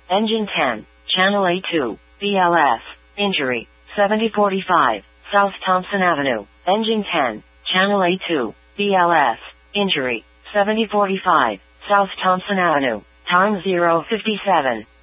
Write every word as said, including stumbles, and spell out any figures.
Engine ten, Channel A two, B L S, injury, seventy forty-five, South Thompson Avenue. Engine ten, Channel A two, B L S, injury, seventy forty-five, South Thompson Avenue. Time zero fifty-seven.